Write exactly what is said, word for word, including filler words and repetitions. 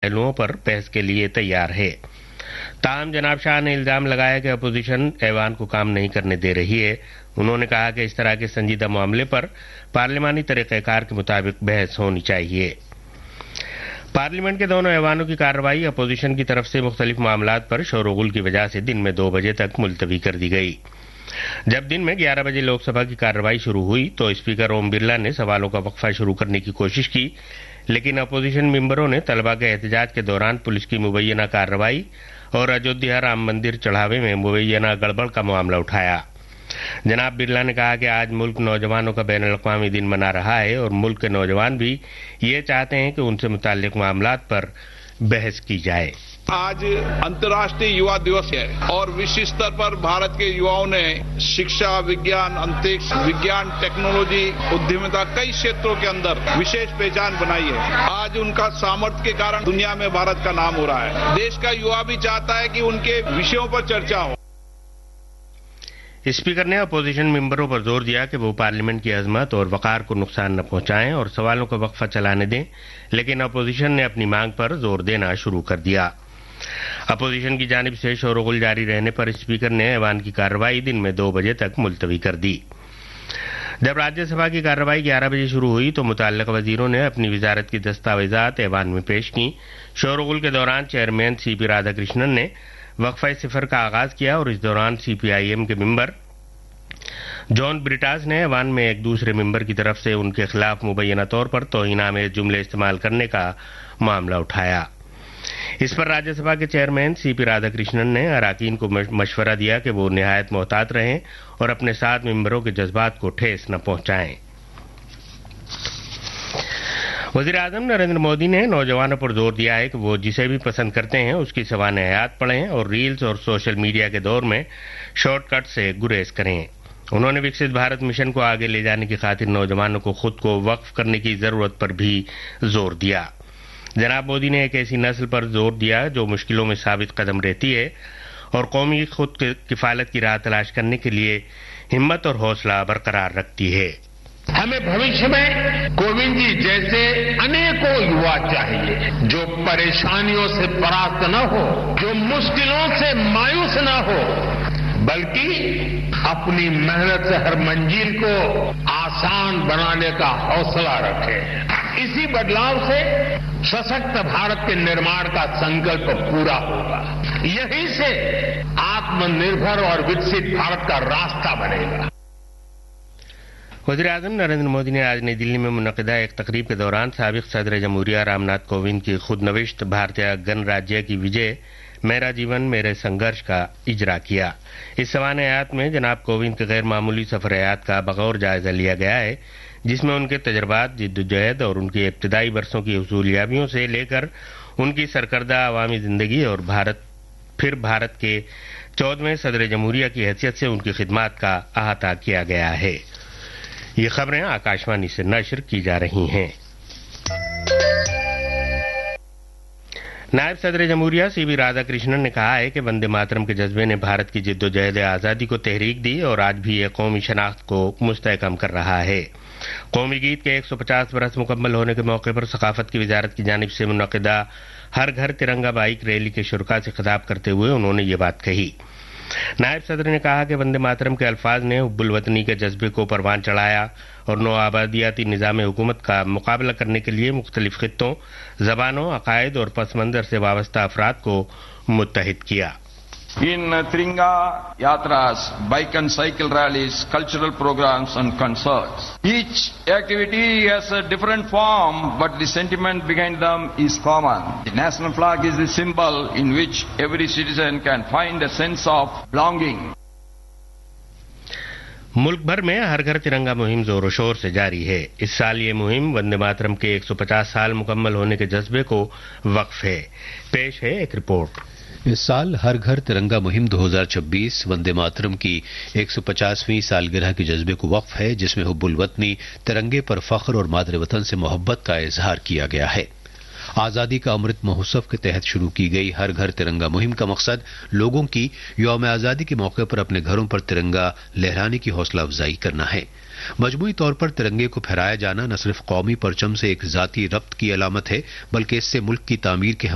پہلوؤں پر بحث کے لیے تیار ہے۔ تاہم جناب شاہ نے الزام لگایا کہ اپوزیشن ایوان کو کام نہیں کرنے دے رہی ہے۔ انہوں نے کہا کہ اس طرح کے سنجیدہ معاملے پر پارلیمانی طریقہ کار کے مطابق بحث ہونی چاہیے۔ پارلیمنٹ کے دونوں ایوانوں کی کارروائی اپوزیشن کی طرف سے مختلف معاملات پر شور و غل کی وجہ سے دن میں دو بجے تک ملتوی کر دی گئی۔ جب دن میں گیارہ بجے لوک سبھا کی کارروائی شروع ہوئی تو اسپیکر اوم برلا نے سوالوں کا وقفہ شروع کرنے کی کوشش کی، لیکن اپوزیشن ممبروں نے طلبہ کے احتجاج کے دوران پولیس کی مبینہ کارروائی اور اجودھیا رام مندر چڑھاوے میں مبینہ گڑبڑ کا معاملہ اٹھایا۔ جناب برلا نے کہا کہ آج ملک نوجوانوں کا بین الاقوامی دن منا رہا ہے اور ملک کے نوجوان بھی یہ چاہتے ہیں کہ ان سے متعلق معاملات پر بحث کی جائے۔ آج انترراشٹریہ یوا دیوس ہے اور وشو استر پر بھارت کے یواؤں نے شکشا، وگیان، انترکش وگیان، ٹیکنالوجی، ادھمیتا کئی شیتروں کے اندر وشیش پہچان بنائی ہے۔ آج ان کا سامرتھ کے کارن دنیا میں بھارت کا نام ہو رہا ہے۔ دیش کا یوا بھی چاہتا ہے کہ ان کے وشیوں پر چرچا ہو۔ اسپیکر نے اپوزیشن ممبروں پر زور دیا کہ وہ پارلیمنٹ کی عظمت اور وقار کو نقصان نہ پہنچائیں اور سوالوں کا وقفہ چلانے دیں، لیکن اپوزیشن نے اپنی مانگ پر زور دینا شروع کر دیا۔ اپوزیشن کی جانب سے شور و غل جاری رہنے پر اسپیکر نے ایوان کی کارروائی دن میں دو بجے تک ملتوی کر دی۔ جب راجیہ سبھا کی کارروائی گیارہ بجے شروع ہوئی تو متعلقہ وزیروں نے اپنی وزارت کی دستاویزات ایوان میں پیش کی۔ شور و غل کے دوران چیئرمین سی پی رادھا کرشنن نے وقفہ صفر کا آغاز کیا اور اس دوران سی پی آئی ایم کے ممبر جان بریٹاس نے ایوان میں ایک دوسرے ممبر کی طرف سے ان کے خلاف مبینہ طور پر توہین آمیز جملے استعمال کرنے کا معاملہ اٹھایا۔ اس پر راجیہ سبھا کے چیئرمین سی پی رادھا کرشنن نے اراکین کو مشورہ دیا کہ وہ نہایت محتاط رہیں اور اپنے ساتھ ممبروں کے جذبات کو ٹھیس نہ پہنچائیں۔ وزیر اعظم نریندر مودی نے نوجوانوں پر زور دیا ہے کہ وہ جسے بھی پسند کرتے ہیں اس کی سوانح حیات پڑھیں اور ریلز اور سوشل میڈیا کے دور میں شارٹ کٹ سے گریز کریں۔ انہوں نے وکست بھارت مشن کو آگے لے جانے کی خاطر نوجوانوں کو خود کو وقف کرنے کی ضرورت پر بھی زور دیا۔ جناب مودی نے ایک ایسی نسل پر زور دیا جو مشکلوں میں ثابت قدم رہتی ہے اور قومی خود کفالت کی راہ تلاش کرنے کے لیے ہمت اور حوصلہ برقرار رکھتی ہے۔ ہمیں بھوشیہ میں کووند جی جیسے انیکوں یوا چاہیے جو پریشانیوں سے پراست نہ ہو، جو مشکلوں سے مایوس نہ ہو، بلکہ اپنی محنت سے ہر منزل کو آسان بنانے کا حوصلہ رکھے۔ اسی بدلاؤ سے سشکت بھارت کے نرمان کا سنکلپ پورا ہوگا۔ یہیں سے آتم نربھر اور وکست بھارت کا راستہ بنے گا۔ وزیر اعظم نریندر مودی نے آج نئی دلی میں منعقدہ ایک تقریب کے دوران سابق صدر جمہوریہ رام ناتھ کووند کی خود نوشت بھارتیہ گن راجیہ کی وجے میرا جیون میرے سنگھرش کا اجرا کیا۔ اس سوانح حیات میں جناب کووند کے غیر معمولی سفر حیات کا بغور جائزہ لیا گیا ہے، جس میں ان کے تجربات، جدوجہد اور ان کی ابتدائی برسوں کی حصولیابیوں سے لے کر ان کی سرکردہ عوامی زندگی اور بھارت پھر بھارت کے چودہویں صدر جمہوریہ کی حیثیت سے ان کی خدمات کا احاطہ کیا گیا ہے۔ یہ خبریں آکاشوانی سے نشر کی جا رہی ہیں۔ نائب صدر جمہوریہ سی وی رادھا کرشنن نے کہا ہے کہ وندے ماترم کے جذبے نے بھارت کی جد و جہد آزادی کو تحریک دی اور آج بھی یہ قومی شناخت کو مستحکم کر رہا ہے۔ قومی گیت کے ایک سو پچاس برس مکمل ہونے کے موقع پر ثقافت کی وزارت کی جانب سے منعقدہ ہر گھر ترنگا بائیک ریلی کے شرکاء سے خطاب کرتے ہوئے انہوں نے یہ بات کہی۔ نائب صدر نے کہا کہ وندے ماترم کے الفاظ نے حب الوطنی کے جذبے کو پروان چڑھایا اور نو آبادیاتی نظام حکومت کا مقابلہ کرنے کے لیے مختلف خطوں، زبانوں، عقائد اور پس منظر سے وابستہ افراد کو متحد کیا۔ In uh, Tiringa Yatras, bike and cycle rallies, cultural programs and concerts. Each activity has a different form, but the sentiment behind them is common. The national flag is the symbol in which every citizen can find a sense of belonging. ملک بھر میں ہر گھر ترنگا مہم زور و شور سے جاری ہے۔ اس سال یہ مہم وندے ماترم کے ایک سو پچاس سال مکمل ہونے کے جذبے کو وقف ہے۔ پیش ہے ایک رپورٹ۔ اس سال ہر گھر ترنگا مہم دو ہزار چھبیس وندے ماترم کی ایک سو پچاسویں سالگرہ کے جذبے کو وقف ہے، جس میں حب الوطنی، ترنگے پر فخر اور مادر وطن سے محبت کا اظہار کیا گیا ہے۔ آزادی کا امرت مہوتسو کے تحت شروع کی گئی ہر گھر ترنگا مہم کا مقصد لوگوں کی یوم آزادی کے موقع پر اپنے گھروں پر ترنگا لہرانے کی حوصلہ افزائی کرنا ہے۔ مجموعی طور پر ترنگے کو پھہرایا جانا نہ صرف قومی پرچم سے ایک ذاتی ربط کی علامت ہے، بلکہ اس سے ملک کی تعمیر کے